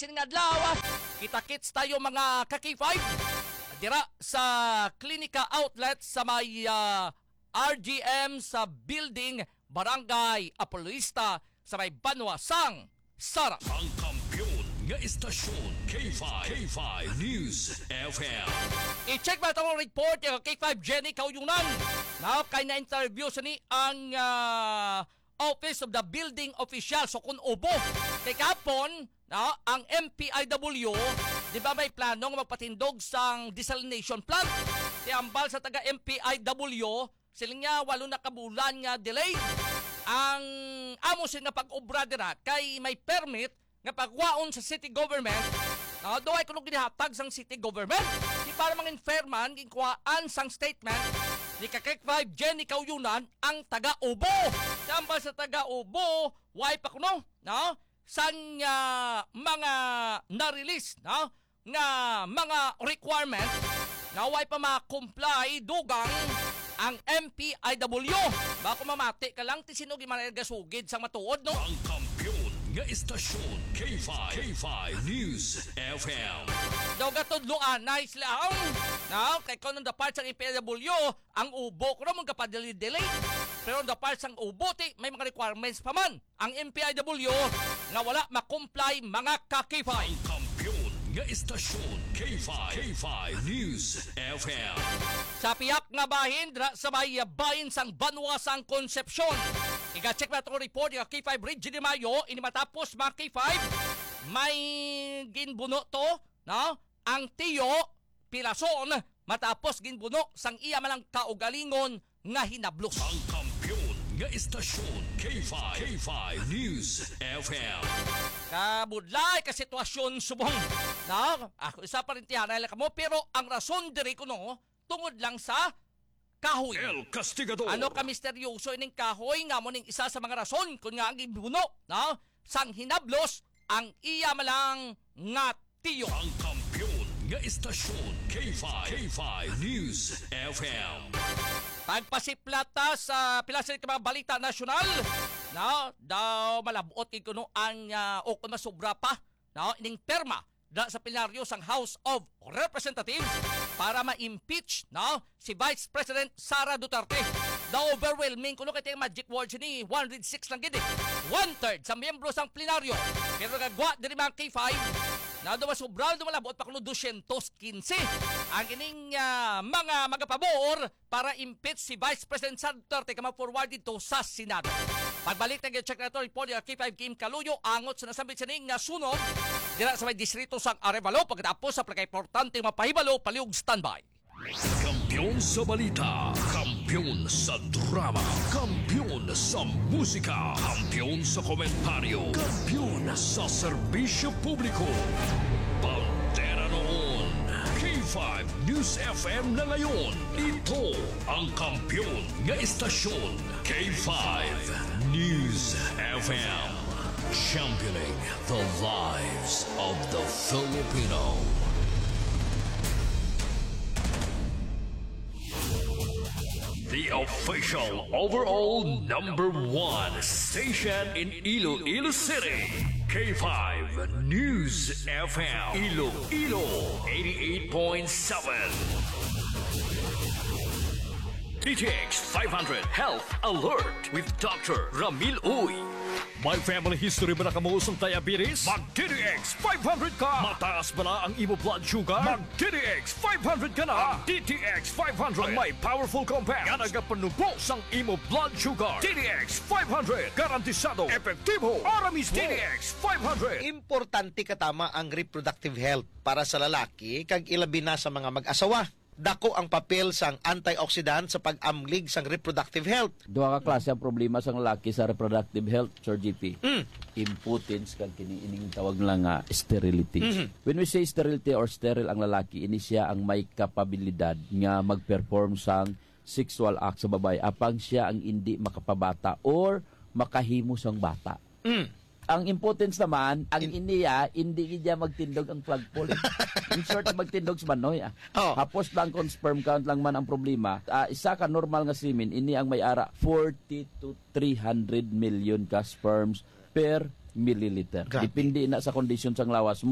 sining adlaw. Kita-kits tayo mga ka-K5 dira sa Klinika Outlet sa may RGM sa building Barangay Apoloista sa may Banwasang, Sara. Ang kampiyon nga istasyon K5 News FM. I-check ba itong report yung K5 Jenny Kauyunan na kay na-interview sa ni ang Office of the Building Official so kun ubo kay kapon ang MPIW di ba may planong magpatindog sang desalination plant di ambal sa taga MPIW siling nga walo na kabulan nga delay ang amo sin nga pag-obra dira kay may permit nga pagwaon sa city government doay kuno ginihatag sang city government di para manginferman ginkuhaan sang statement ni Kakek 5 Jenny Kauyunan ang taga-Ubo. Tamba sa taga-Ubo, why pa kuno, no? Sang mga na-release, no? Nga mga requirement na why pa ma-comply dugang ang MPIW. Bako mamati ka lang tisinog imanaggasugid sang matuod, no? Ang kampiyon nga istasyon K5 News FM. Daw gatudloan na islang now kay kono the parts ng MPIW ang ubo ko naman kapadili-delay pero the parts ng ubo may mga requirements pa man ang MPIW nga wala ma-comply mga ka-K5. Ang kampiyon nga istasyon K5 News FM. Sa piyak nga bahin sa may bahin sang Banwasang Concepcion. Iga-check na itong report yung K5 Ridge de Mayo ini matapos mga K5 may ginbuno to no? Ang tiyo Pirason matapos ginbuno sang iya malang kaugalingon nga hinablos. Ang kampiyon nga istasyon K5 News FM. Kabudlay ka sitwasyon subong. No? Ako isa pa rin tiyanay lang mo pero ang rason diri ko no tungod lang sa kahoy. El Castigador. Ano ka misteryoso ining kahoy nga mo ning isa sa mga rason kung nga ang ginbuno no? Sang hinablos ang iya malang nga tiyo. Ang kampiyon nga istasyon K5 News FM. Pagpasiplata sa pilasin ka mga balita nasyonal, no? Daw malabot kay kuno ang o kung masobra pa, no? Ining perma da sa plenaryo sang House of Representatives para ma-impeach no? Si Vice President Sara Duterte. Daw overwhelming kuno kay magic words ni 106 lang gid. 1/3 sa miyembro sang plenaryo. Pero gagwa diri mga K5 na dumasobra dumalabot pa kuno 215 ang ining mga magapabor para impeach si Vice President Sara Duterte kama forward dito sa Senado. Pagbalik ng check na ito report ni K5 Kim Kaluyo angot sa nasambit sa ning sunog dira sa may distrito sang Arevalo pagkatapos sa pagka-importante mapahibalo paliog standby. Kampiyon sa balita, kampiyon sa drama, kampiyon sa musika, kampiyon sa komentaryo, kampiyon sa serbisyo publiko. Pantera noon, K5 News FM na ngayon. Ito ang kampiyon nga istasyon, K5 News FM. Championing the lives of the Filipino. The official overall #1 station in Iloilo City. K5 News FM. Iloilo 88.7. DTX 500 Health Alert with Dr. Ramil Uy. May family history ba na kamuusong diabetes? Mag-DTX 500 ka! Mataas ba na ang imo blood sugar? Mag-DTX 500 ka na! DTX 500 Ang may powerful compounds nga nagapanubo sang imo blood sugar. DTX 500 Garantisado, Epektibo para mismo. DTX 500 Importante katama ang reproductive health para sa lalaki kag ilabi na sa mga mag-asawa. Dako ang papel sang antioxidant sa pag-amlig sang reproductive health. Duha ka klase ang problema sa lalaki sa reproductive health, Sir GP. Impotence kag kini ining tawag lang nga sterility. When we say sterility or sterile ang lalaki, ini siya ang may kapabilidad nga mag-perform sang sexual act sa babae apang siya ang hindi makapabata or makahimo sang bata. Ang impotence naman, ang iniya, hindi niya magtindog ang plug pull. In short, magtindog sa manoy. Oh. Hapos lang kung sperm count lang man ang problema. Isa ka normal nga semen, ini ang may ara 40 to 300 million ka sperms per milliliter. Grabe. Depende na sa condition sang lawas mo.